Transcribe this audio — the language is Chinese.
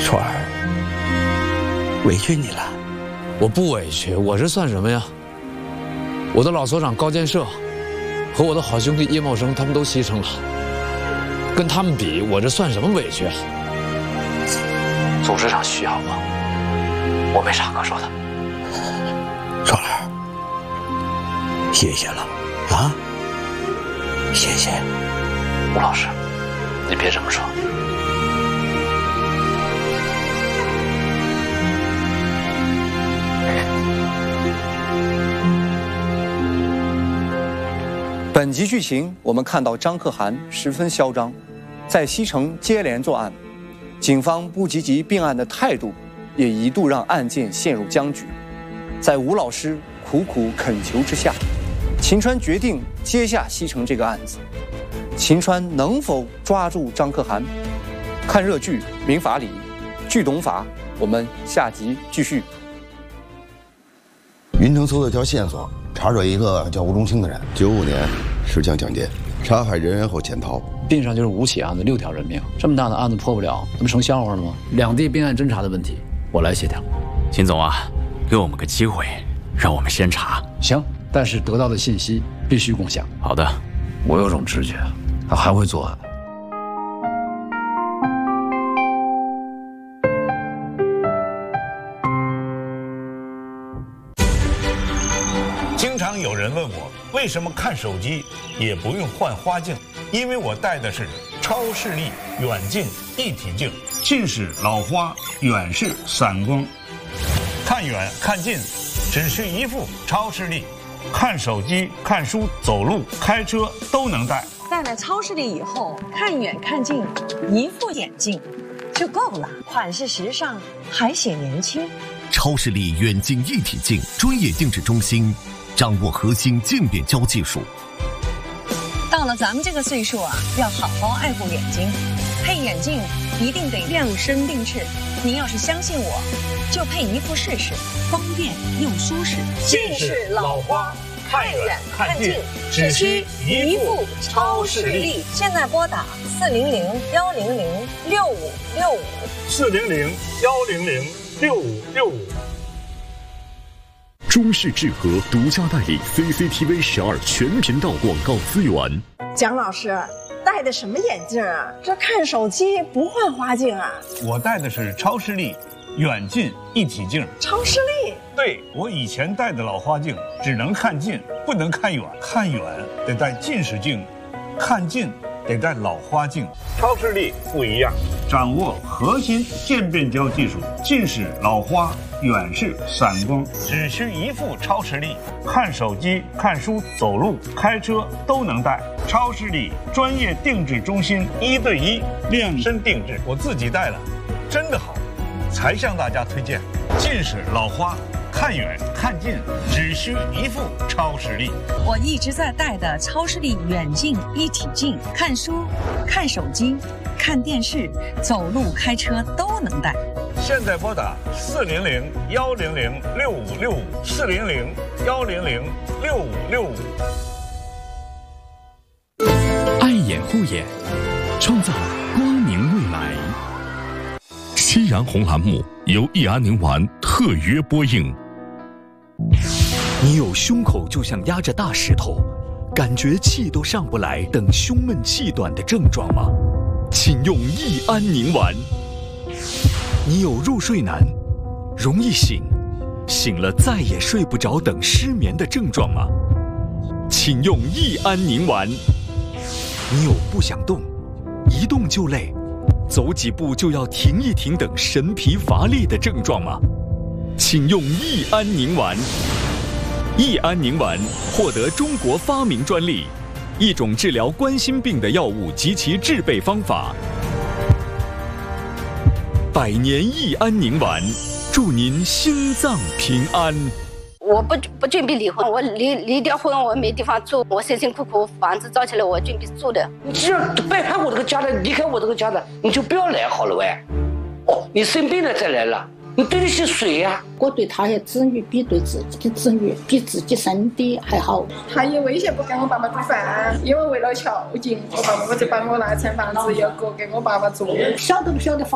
川儿，委屈你了。 我不委屈，我这算什么呀？我的老所长高建设和我的好兄弟叶茂生他们都牺牲了，跟他们比，我这算什么委屈啊？组织上需要我，我没啥可说的。 川儿，谢谢了啊，谢谢。 吴老师，你别这么说。 本集剧情，我们看到张可汗十分嚣张，在西城接连作案，警方不积极并案的态度，也一度让案件陷入僵局。在吴老师苦苦恳求之下，秦川决定接下西城这个案子。秦川能否抓住张可汗？看热剧《民法里》，剧懂法。我们下集继续。 云城搜到一条线索，查出一个叫吴忠清的人，95年持枪抢劫，杀害人员后潜逃。 并上就是5起案子，6条人命，这么大的案子破不了，那不成笑话了吗？两地并案侦查的问题，我来协调。 秦总啊，给我们个机会，让我们先查。 行，但是得到的信息必须共享。 好的。 我有种直觉，他还会作案。 经常有人问我，为什么看手机也不用换花镜？因为我戴的是超视力远近一体镜，近视老花，远视散光，看远看近只需一副超视力，看手机、看书、走路、开车都能戴。 戴了超视力以后，看远看近，一副眼镜就够了，款式时尚，还显年轻。 超视力远近一体镜专业定制中心，掌握核心渐变焦技术。 到了咱们这个岁数啊，要好好爱护眼睛，配眼镜一定得量身定制。您要是相信我，就配一副试试，方便又舒适。 近视老花，看远看近只需一副超视力。 现在拨打400-100-6565，400-100-6565。 中视智和独家代理 CCTV 12全频道广告资源。 蒋老师戴的什么眼镜啊？这看手机不换花镜啊？ 我戴的是超视力远近一体镜。 超视力？ 对，我以前戴的老花镜只能看近，不能看远，看远得戴近视镜，看近得戴老花镜。超视力不一样，掌握核心渐变焦技术，近视老花，远视散光，只需一副超视力，看手机、看书、走路、开车都能戴。超视力专业定制中心，1对1量身定制，我自己戴了，真的好，才向大家推荐。近视老花，看远看近只需一副超视力。 我一直在戴的超视力远近一体镜，看书、看手机、看电视、走路、开车都能戴。 现在拨打400-100-6565，400-100-6565。 爱眼护眼，创造光明未来。夕阳红栏目由益安宁丸特约播映。 你有胸口就像压着大石头，感觉气都上不来等胸闷气短的症状吗？请用益安宁丸。你有入睡难，容易醒，醒了再也睡不着等失眠的症状吗？请用益安宁丸。你有不想动，一动就累，走几步就要停一停等神疲乏力的症状吗？请用益安宁丸。益安宁丸获得中国发明专利，一种治疗冠心病的药物及其制备方法。100年益安宁丸，祝您心脏平安。 我不准备离婚，我离掉婚，我没地方住，我辛辛苦苦房子造起来，我准备住的。 你只要背叛我这个家的，离开我这个家的，你就不要来好了喂。哦，你生病了再来了，你对得起谁呀？ 我对他的子女比对自己的子女比自己生的还好。 他也威胁不给我爸爸煮饭，因为为了孝敬我爸爸，我就把我那层房子要给我爸爸住。 晓得不晓得